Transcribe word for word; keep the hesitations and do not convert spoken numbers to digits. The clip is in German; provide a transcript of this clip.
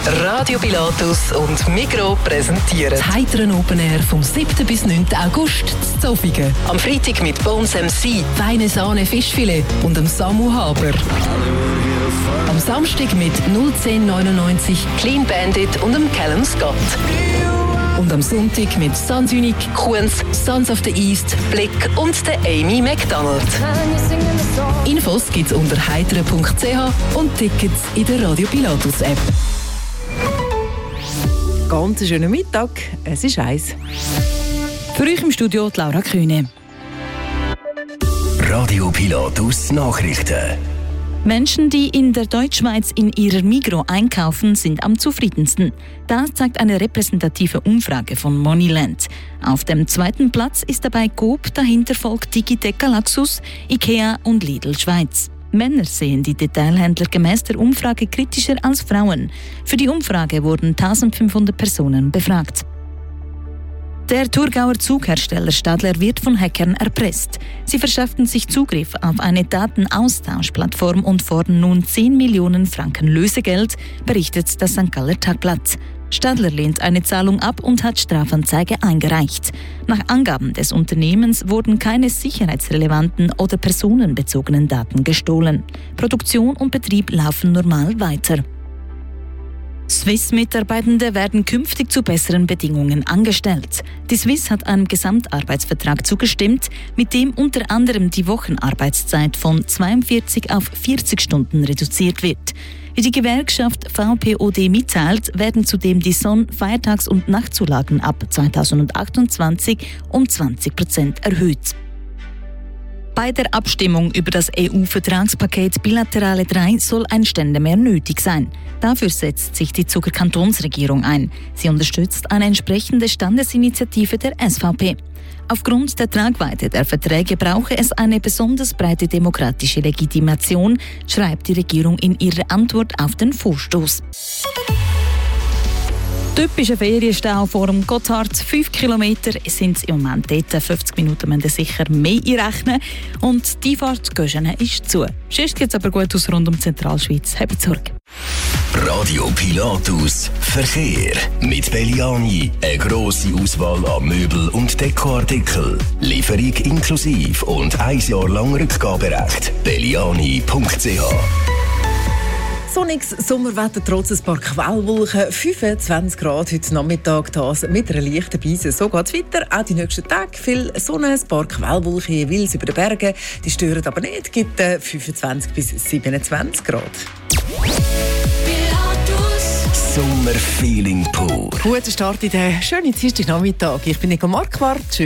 Radio Pilatus und Migros präsentieren das Heiteren Open Air vom siebten bis neunten August in Zofingen. am Freitag mit Bones M C, Feine Sahne Fischfilet und dem Samu Haber. Am Samstag mit null zehn neunundneunzig Clean Bandit und dem Callum Scott. und am Sonntag mit Sans Unique, Kuhns, Sons of the East. Blick und der Amy McDonald. Infos gibt's unter heitere punkt c h und Tickets in der Radio Pilatus App. Ganz schönen Mittag, es ist eins. Für euch im Studio die Laura Kühne. Radio Pilatus Nachrichten. Menschen, die in der Deutschschweiz in ihrer Migros einkaufen, sind am zufriedensten. Das zeigt eine repräsentative Umfrage von Moneyland. Auf dem zweiten Platz ist dabei Coop, dahinter folgt Digitec Galaxus, Ikea und Lidl Schweiz. Männer sehen die Detailhändler gemäss der Umfrage kritischer als Frauen. Für die Umfrage wurden eintausendfünfhundert Personen befragt. Der Thurgauer Zughersteller Stadler wird von Hackern erpresst. Sie verschafften sich Zugriff auf eine Datenaustauschplattform und fordern nun zehn Millionen Franken Lösegeld, berichtet das Sankt Galler Tagblatt. Stadler lehnt eine Zahlung ab und hat Strafanzeige eingereicht. Nach Angaben des Unternehmens wurden keine sicherheitsrelevanten oder personenbezogenen Daten gestohlen. Produktion und Betrieb laufen normal weiter. Swiss-Mitarbeitende werden künftig zu besseren Bedingungen angestellt. Die Swiss hat einem Gesamtarbeitsvertrag zugestimmt, mit dem unter anderem die Wochenarbeitszeit von zweiundvierzig auf vierzig Stunden reduziert wird. Wie die Gewerkschaft V P O D mitteilt, werden zudem die Sonn-, Feiertags- und Nachtzulagen ab zweitausendachtundzwanzig um zwanzig Prozent erhöht. Bei der Abstimmung über das E U-Vertragspaket Bilaterale drei soll ein Ständemehr nötig sein. Dafür setzt sich die Zuger Kantonsregierung ein. Sie unterstützt eine entsprechende Standesinitiative der S V P. Aufgrund der Tragweite der Verträge brauche es eine besonders breite demokratische Legitimation, schreibt die Regierung in ihrer Antwort auf den Vorstoß. Typischer Ferienstau vor dem Gotthard. Fünf Kilometer sind es im Moment dort. fünfzig Minuten müssen sicher mehr einrechnen. Und die Fahrt Göschene ist zu. Sonst geht es aber gut aus rund um die Zentralschweiz. Habt Sorge. Radio Pilatus Verkehr. Mit Belliani eine grosse Auswahl an Möbel- und Dekoartikeln. Lieferung inklusive und ein Jahr lang Rückgaberecht. belliani punkt c h. Sonniges Sommerwetter trotz ein paar Quellwolken, fünfundzwanzig Grad heute Nachmittag, das mit einer leichten Brise. So geht es weiter, auch die nächsten Tage. Viel Sonne, ein paar Quellwolken jeweils über den Bergen. Die stören aber nicht, es gibt fünfundzwanzig bis siebenundzwanzig Grad. Sommerfeeling pur. Guter Start in den schönen Dienstagnachmittag. Ich bin Nico Marquardt.